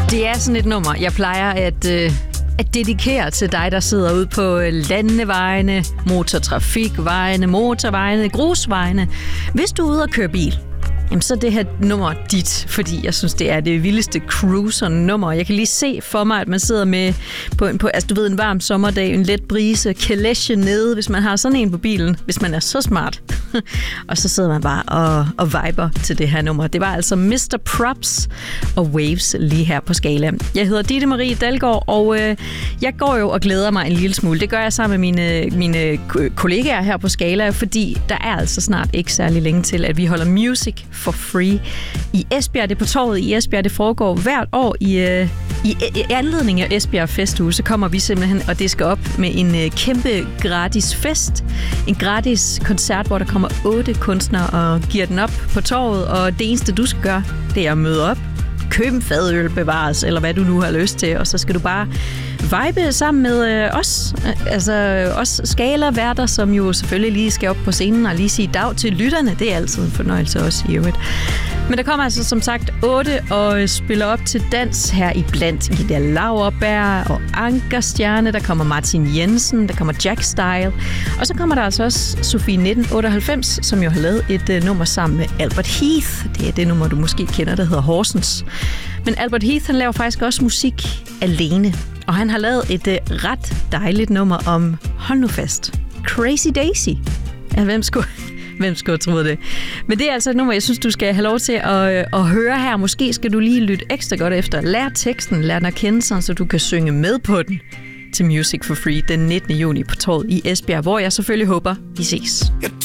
Det er sådan et nummer, jeg plejer at dedikere til dig, der sidder ude på landevejene, motortrafikvejene, motorvejene, grusvejene. Hvis du er ude og køre bil, jamen så er det her nummer dit, fordi jeg synes, det er det vildeste cruiser-nummer. Jeg kan lige se for mig, at man sidder med på altså du ved, en varm sommerdag, en let brise, kalesje nede, hvis man har sådan en på bilen, hvis man er så smart. Og så sidder man bare og viber til det her nummer. Det var altså Mr. Props og Waves lige her på Skala. Jeg hedder Ditte Marie Dalgaard, og jeg går jo og glæder mig en lille smule. Det gør jeg sammen med mine kollegaer her på Skala, fordi der er altså snart ikke særlig længe til, at vi holder Music for Free i Esbjerg. Det er på torvet i Esbjerg. Det foregår hvert år i anledning af Esbjerg Festuge. Så kommer vi simpelthen, og det skal op med en kæmpe gratis fest. En gratis koncert, hvor der kommer 8 kunstnere og giver den op på torvet. Og det eneste, du skal gøre, det er at møde op, købe en fadøl, bevares, eller hvad du nu har lyst til, og så skal du bare vibe sammen med os. Altså os Skala-værter, som jo selvfølgelig lige skal op på scenen og lige sige dag til lytterne. Det er altid en fornøjelse også i øvrigt. Men der kommer altså som sagt 8 og spiller op til dans her i blandt Ida Lauerberg og Ankerstjerne. Der kommer Martin Jensen, der kommer Jack Style. Og så kommer der altså også Sofie 1998, som jo har lavet et nummer sammen med Albert Heath. Det er det nummer, du måske kender, der hedder Horsens. Men Albert Heath, han laver faktisk også musik alene. Og han har lavet et ret dejligt nummer om, hold nu fast, Crazy Daisy. Ja, hvem skulle have troet det? Men det er altså et nummer, jeg synes, du skal have lov til at høre her. Måske skal du lige lytte ekstra godt efter. Lær teksten, lær den at kende sig, så du kan synge med på den til Music for Free den 19. juni på torvet i Esbjerg, hvor jeg selvfølgelig håber, vi ses.